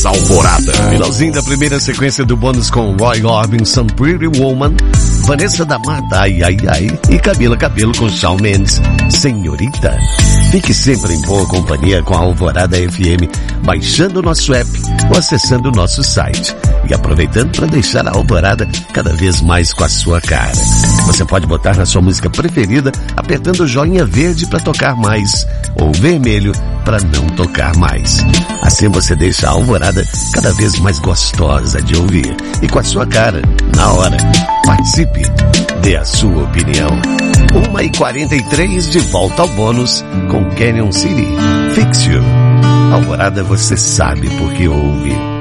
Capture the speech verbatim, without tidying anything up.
Alvorada. Finalzinho da primeira sequência do bônus com Roy Orbison, Pretty Woman, Vanessa da Mata, Ai Ai Ai, e Camila Cabello com Shawn Mendes, Senhorita. Fique sempre em boa companhia com a Alvorada F M, baixando o nosso app ou acessando o nosso site. E aproveitando para deixar a Alvorada cada vez mais com a sua cara. Você pode botar na sua música preferida, apertando o joinha verde para tocar mais, ou vermelho para não tocar mais. Assim você deixa a Alvorada cada vez mais gostosa de ouvir. E com a sua cara, na hora. Participe, dê a sua opinião. uma e quarenta e três, de volta ao bônus com Canyon City. Fix You. Alvorada, você sabe por que ouve.